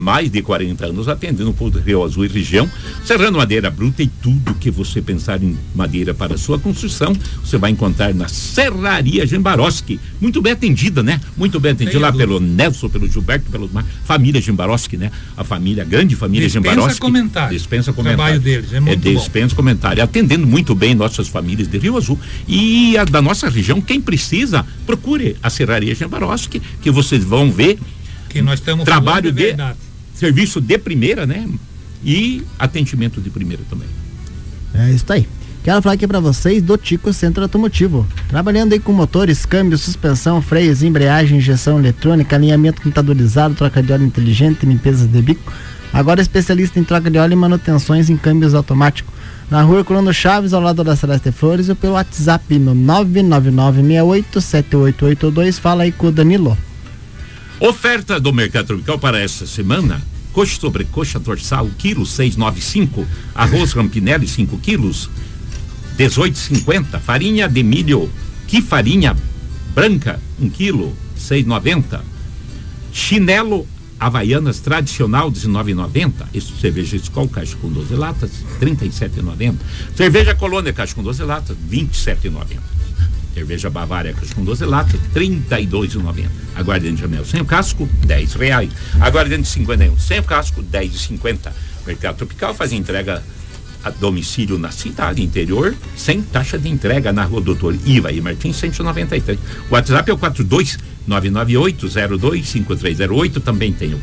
mais de 40 anos atendendo o povo do Rio Azul e região, serrando madeira bruta e tudo que você pensar em madeira para sua construção, você vai encontrar na Serraria Gembaroski. Muito bem atendida, né? Muito bem atendida lá pelo Nelson, pelo Gilberto, pela família Gembaroski, né? A grande família Gembaroski. Dispensa comentário. O trabalho deles é muito bom. Dispensa comentário, atendendo muito bem nossas famílias de Rio Azul e da nossa região. Quem precisa, procure a Serraria Gembaroski, que vocês vão ver que nós estamos trabalho de serviço de primeira, né? E atendimento de primeira também. É isso aí. Quero falar aqui pra vocês do Tico Centro Automotivo. Trabalhando aí com motores, câmbio, suspensão, freios, embreagem, injeção eletrônica, alinhamento computadorizado, troca de óleo inteligente, limpezas de bico. Agora especialista em troca de óleo e manutenções em câmbios automáticos. Na rua Colando Chaves, ao lado da Celeste Flores, ou pelo WhatsApp no 999687882. Fala aí com o Danilo. Oferta do Mercado Tropical para essa semana: coxa sobre coxa dorsal, quilo 6,95, arroz Rampinelli 5 quilos, 18,50, farinha de milho, que farinha branca 1 quilo, 6,90, chinelo Havaianas tradicional 19,90, isso cerveja Skol caixa com 12 latas 37,90, cerveja Colônia caixa com 12 latas 27,90. Cerveja Bavária com 12 latas, R$32,90. Aguardente Jamel sem o casco, R$10. Aguardente 51 sem o casco, R$10,50. Mercado Tropical faz entrega a domicílio na cidade interior, sem taxa de entrega na rua Doutor Iva e Martins 193. O WhatsApp é o 42998025308. Também tem o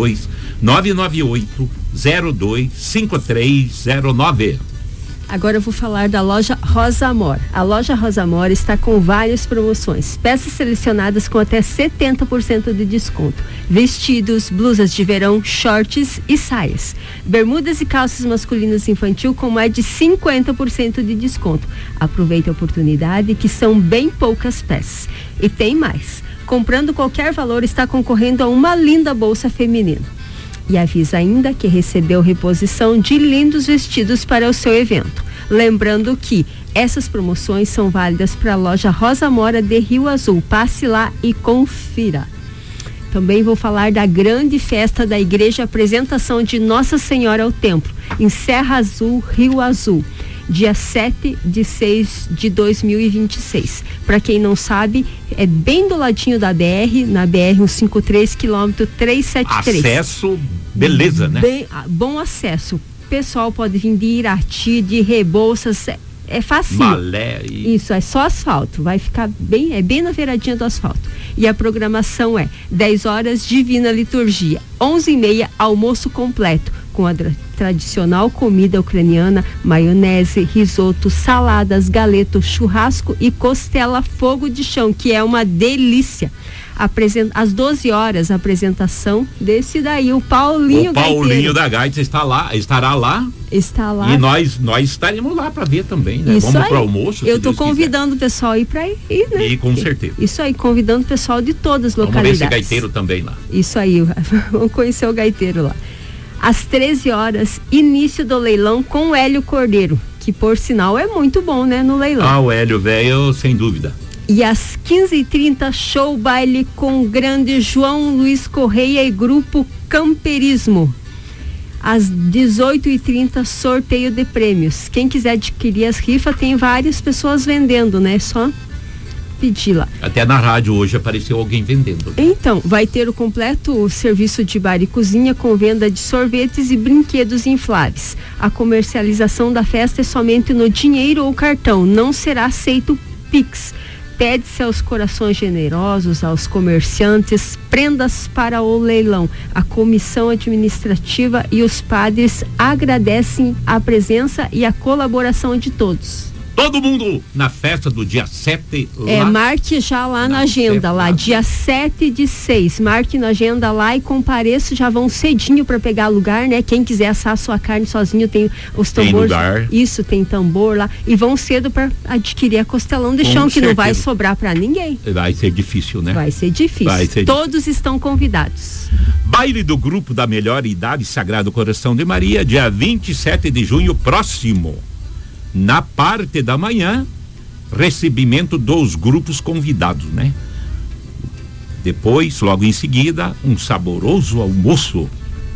42998025309. Agora eu vou falar da loja Rosa Amor. A loja Rosa Amor está com várias promoções. Peças selecionadas com até 70% de desconto. Vestidos, blusas de verão, shorts e saias. Bermudas e calças masculinas infantil com mais de 50% de desconto. Aproveite a oportunidade, que são bem poucas peças. E tem mais. Comprando qualquer valor, está concorrendo a uma linda bolsa feminina. E avisa ainda que recebeu reposição de lindos vestidos para o seu evento. Lembrando que essas promoções são válidas para a loja Rosa Mora de Rio Azul. Passe lá e confira. Também vou falar da grande festa da Igreja Apresentação de Nossa Senhora ao Templo, em Serra Azul, Rio Azul. Dia 7/6/2026. Para quem não sabe, é bem do ladinho da BR, na BR 153, quilômetro 373. Acesso, beleza, né? Bom acesso. O pessoal pode vir de Irati, de Rebouças, é fácil. Malé. Isso, é só asfalto, vai ficar bem na beiradinha do asfalto. E a programação é 10 horas, Divina Liturgia, 11h30, almoço completo, com a tradicional comida ucraniana, maionese, risoto, saladas, galeto, churrasco e costela fogo de chão, que é uma delícia. Às 12 horas, a apresentação desse daí, o Paulinho Gaiteiro. O Paulinho da Gaita estará lá. Está lá. E nós estaremos lá para ver também, né? Isso vamos aí. para o almoço. Eu estou convidando o pessoal aí para ir, né? E com certeza. Isso aí, convidando o pessoal de todas as localidades. Vamos ver esse gaiteiro também lá. Isso aí, vamos conhecer o gaiteiro lá. Às 13 horas, início do leilão com o Hélio Cordeiro, que por sinal é muito bom, né, no leilão. O Hélio velho, sem dúvida. E às 15h30, show baile com o grande João Luiz Correia e grupo Camperismo. Às 18h30, sorteio de prêmios. Quem quiser adquirir as rifas, tem várias pessoas vendendo, né? Só pedir lá. Até na rádio hoje apareceu alguém vendendo. Então, vai ter o completo serviço de bar e cozinha com venda de sorvetes e brinquedos infláveis. A comercialização da festa é somente no dinheiro ou cartão, não será aceito Pix. Pede-se aos corações generosos, aos comerciantes, prendas para o leilão. A comissão administrativa e os padres agradecem a presença e a colaboração de todos. Todo mundo na festa do dia 7 lá. Marque já lá na agenda, lá, dia 7/6. Marque na agenda lá e compareça, já vão cedinho para pegar lugar, né? Quem quiser assar a sua carne sozinho, tem os tambores. Tem lugar. Isso, tem tambor lá. E vão cedo para adquirir a costelão de chão, que não vai sobrar para ninguém. Vai ser difícil, né? Vai ser difícil. Todos estão convidados. Baile do grupo da melhor idade Sagrado Coração de Maria, dia 27 de junho próximo. Na parte da manhã, recebimento dos grupos convidados, né? Depois, logo em seguida, um saboroso almoço